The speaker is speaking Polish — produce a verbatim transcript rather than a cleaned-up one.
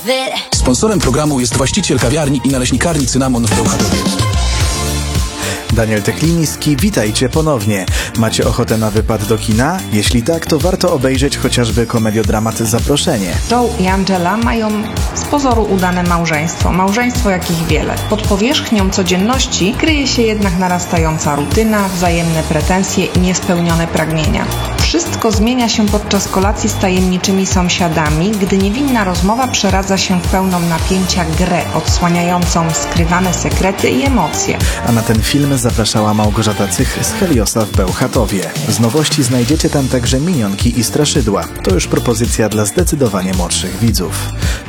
Sponsorem programu jest właściciel kawiarni i naleśnikarni Cynamon w Bełchatowie. Daniel Techliński, witajcie ponownie. Macie ochotę na wypad do kina? Jeśli tak, to warto obejrzeć chociażby komediodramat Zaproszenie. Joe i Angela mają z pozoru udane małżeństwo. Małżeństwo jakich wiele. Pod powierzchnią codzienności kryje się jednak narastająca rutyna, wzajemne pretensje i niespełnione pragnienia. Wszystko zmienia się podczas kolacji z tajemniczymi sąsiadami, gdy niewinna rozmowa przeradza się w pełną napięcia grę, odsłaniającą skrywane sekrety i emocje. A na ten film zapraszała Małgorzata Cych z Heliosa w Bełchatowie. Z nowości znajdziecie tam także minionki i straszydła. To już propozycja dla zdecydowanie młodszych widzów.